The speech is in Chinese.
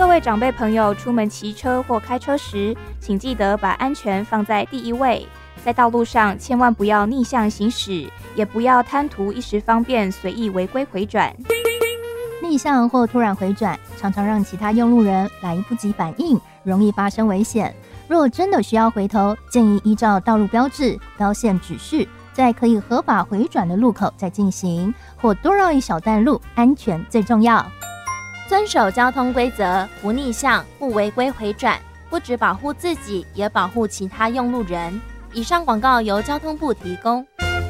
各位长辈朋友，出门骑车或开车时，请记得把安全放在第一位。在道路上千万不要逆向行驶，也不要贪图一时方便随意违规回转。 逆向或突然回转，常常让其他用路人来不及反应，容易发生危险。若真的需要回头，建议依照道路标志、标线指示，在可以合法回转的路口再进行，或多绕一小段路，安全最重要。 遵守交通规则，不逆向，不违规回转，不只保护自己，也保护其他用路人。以上广告由交通部提供。